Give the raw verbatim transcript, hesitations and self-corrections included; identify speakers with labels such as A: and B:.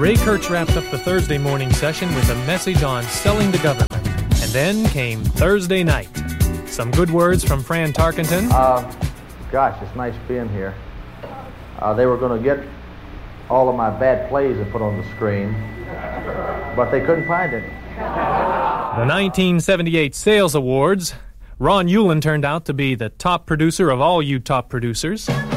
A: Ray Kurtz wrapped up the Thursday morning session with a message on selling to government. And then came Thursday night. Some good words from Fran Tarkenton.
B: Uh, gosh, it's nice being here. Uh, they were going to get all of my bad plays and put on the screen, but they couldn't find any.
A: The nineteen seventy-eight Sales Awards. Ron Ulin turned out to be the top producer of all you top producers.